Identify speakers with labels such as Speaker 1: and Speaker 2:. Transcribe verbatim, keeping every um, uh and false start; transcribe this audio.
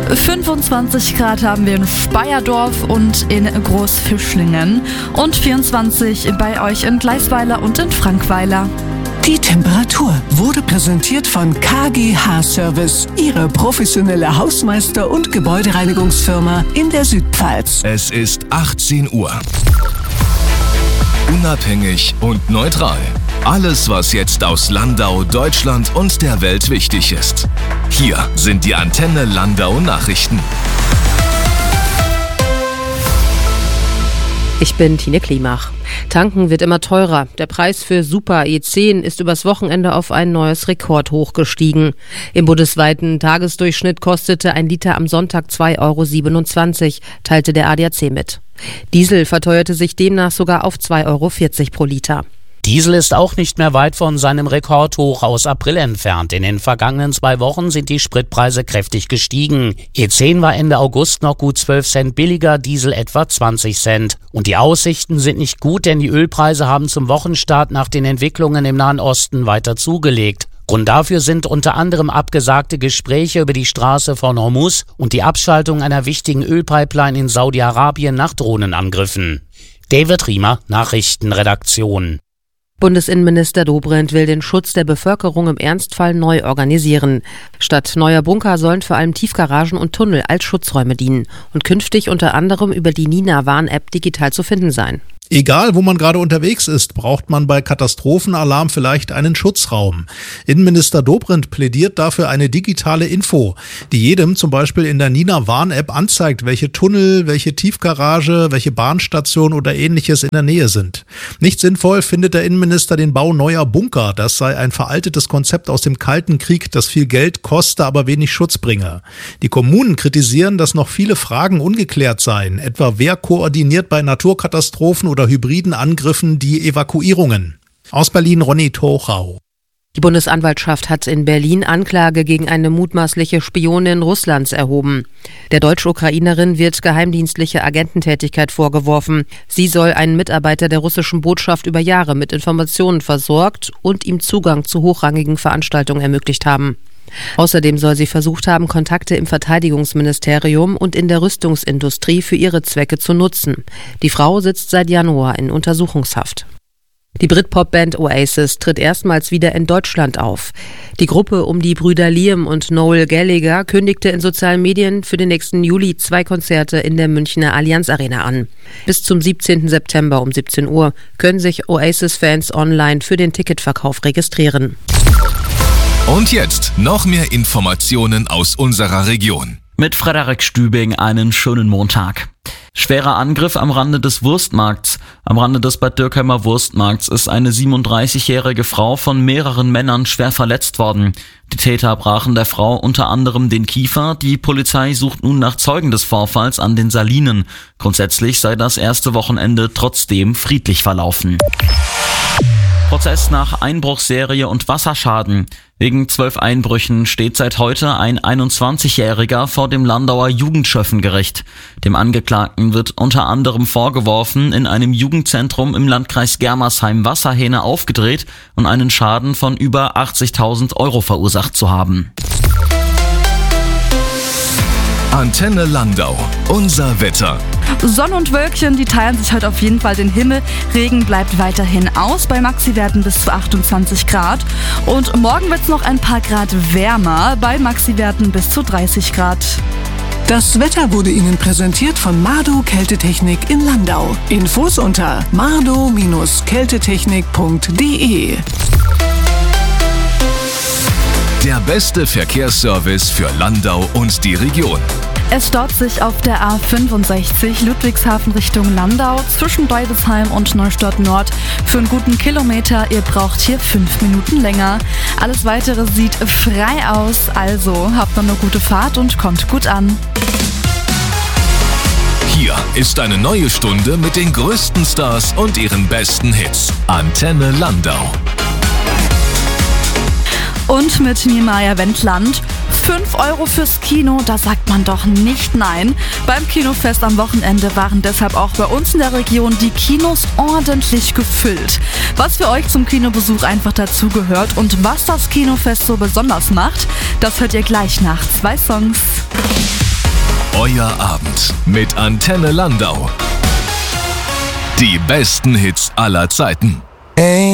Speaker 1: fünfundzwanzig Grad haben wir in Speyerdorf und in Großfischlingen und vierundzwanzig bei euch in Gleisweiler und in Frankweiler.
Speaker 2: Die Temperatur wurde präsentiert von K G H Service, Ihre professionelle Hausmeister- und Gebäudereinigungsfirma in der Südpfalz.
Speaker 3: Es ist achtzehn Uhr. Unabhängig und neutral. Alles, was jetzt aus Landau, Deutschland und der Welt wichtig ist. Hier sind die Antenne Landau Nachrichten.
Speaker 4: Ich bin Tine Klimach. Tanken wird immer teurer. Der Preis für Super E zehn ist übers Wochenende auf ein neues Rekordhoch gestiegen. Im bundesweiten Tagesdurchschnitt kostete ein Liter am Sonntag zwei Euro siebenundzwanzig, teilte der A D A C mit. Diesel verteuerte sich demnach sogar auf zwei Euro vierzig pro Liter.
Speaker 5: Diesel ist auch nicht mehr weit von seinem Rekordhoch aus April entfernt. In den vergangenen zwei Wochen sind die Spritpreise kräftig gestiegen. E zehn war Ende August noch gut zwölf Cent billiger, Diesel etwa zwanzig Cent. Und die Aussichten sind nicht gut, denn die Ölpreise haben zum Wochenstart nach den Entwicklungen im Nahen Osten weiter zugelegt. Grund dafür sind unter anderem abgesagte Gespräche über die Straße von Hormuz und die Abschaltung einer wichtigen Ölpipeline in Saudi-Arabien nach Drohnenangriffen. David Riemer, Nachrichtenredaktion.
Speaker 4: Bundesinnenminister Dobrindt will den Schutz der Bevölkerung im Ernstfall neu organisieren. Statt neuer Bunker sollen vor allem Tiefgaragen und Tunnel als Schutzräume dienen und künftig unter anderem über die Nina-Warn-App digital zu finden sein.
Speaker 6: Egal, wo man gerade unterwegs ist, braucht man bei Katastrophenalarm vielleicht einen Schutzraum. Innenminister Dobrindt plädiert dafür eine digitale Info, die jedem zum Beispiel in der Nina-Warn-App anzeigt, welche Tunnel, welche Tiefgarage, welche Bahnstation oder ähnliches in der Nähe sind. Nicht sinnvoll findet der Innenminister den Bau neuer Bunker. Das sei ein veraltetes Konzept aus dem Kalten Krieg, das viel Geld koste, aber wenig Schutz bringe. Die Kommunen kritisieren, dass noch viele Fragen ungeklärt seien, etwa wer koordiniert bei Naturkatastrophen oder hybriden Angriffen die Evakuierungen. Aus Berlin Ronny Tochau.
Speaker 4: Die Bundesanwaltschaft hat in Berlin Anklage gegen eine mutmaßliche Spionin Russlands erhoben. Der Deutsch-Ukrainerin wird geheimdienstliche Agententätigkeit vorgeworfen. Sie soll einen Mitarbeiter der russischen Botschaft über Jahre mit Informationen versorgt und ihm Zugang zu hochrangigen Veranstaltungen ermöglicht haben. Außerdem soll sie versucht haben, Kontakte im Verteidigungsministerium und in der Rüstungsindustrie für ihre Zwecke zu nutzen. Die Frau sitzt seit Januar in Untersuchungshaft. Die Britpop-Band Oasis tritt erstmals wieder in Deutschland auf. Die Gruppe um die Brüder Liam und Noel Gallagher kündigte in sozialen Medien für den nächsten Juli zwei Konzerte in der Münchner Allianz Arena an. Bis zum siebzehnten September um siebzehn Uhr können sich Oasis-Fans online für den Ticketverkauf registrieren.
Speaker 3: Und jetzt noch mehr Informationen aus unserer Region.
Speaker 7: Mit Frederik Stübing einen schönen Montag. Schwerer Angriff am Rande des Wurstmarkts. Am Rande des Bad Dürkheimer Wurstmarkts ist eine siebenunddreißigjährige Frau von mehreren Männern schwer verletzt worden. Die Täter brachen der Frau unter anderem den Kiefer. Die Polizei sucht nun nach Zeugen des Vorfalls an den Salinen. Grundsätzlich sei das erste Wochenende trotzdem friedlich verlaufen. Prozess nach Einbruchsserie und Wasserschaden. Wegen zwölf Einbrüchen steht seit heute ein einundzwanzigjähriger vor dem Landauer Jugendschöffengericht. Dem Angeklagten wird unter anderem vorgeworfen, in einem Jugendzentrum im Landkreis Germersheim Wasserhähne aufgedreht und einen Schaden von über achtzigtausend Euro verursacht zu haben.
Speaker 3: Antenne Landau. Unser Wetter.
Speaker 1: Sonne und Wölkchen, die teilen sich heute auf jeden Fall den Himmel. Regen bleibt weiterhin aus, bei Maxi-Werten bis zu achtundzwanzig Grad. Und morgen wird es noch ein paar Grad wärmer, bei Maxi-Werten bis zu dreißig Grad.
Speaker 2: Das Wetter wurde Ihnen präsentiert von Mardo Kältetechnik in Landau. Infos unter mardo Kältetechnik punkt de.
Speaker 3: Der beste Verkehrsservice für Landau und die Region.
Speaker 1: Es staut sich auf der A fünfundsechzig Ludwigshafen Richtung Landau zwischen Deubesheim und Neustadt Nord für einen guten Kilometer. Ihr braucht hier fünf Minuten länger. Alles Weitere sieht frei aus, also habt noch eine gute Fahrt und kommt gut an.
Speaker 3: Hier ist eine neue Stunde mit den größten Stars und ihren besten Hits. Antenne Landau.
Speaker 1: Und mit mir Maja Wendland. fünf Euro fürs Kino, da sagt man doch nicht nein. Beim Kinofest am Wochenende waren deshalb auch bei uns in der Region die Kinos ordentlich gefüllt. Was für euch zum Kinobesuch einfach dazugehört und was das Kinofest so besonders macht, das hört ihr gleich nach zwei Songs.
Speaker 3: Euer Abend mit Antenne Landau. Die besten Hits aller Zeiten.